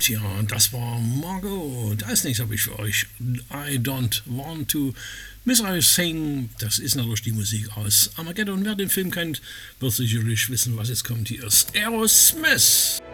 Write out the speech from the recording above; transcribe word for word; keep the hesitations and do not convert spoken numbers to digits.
Tja, das war Margot. Als nächstes habe ich für euch I Don't Want to Miss I Sing. Das ist natürlich die Musik aus Armageddon. Wer den Film kennt, wird sicherlich wissen, was jetzt kommt. Hier ist Aerosmith.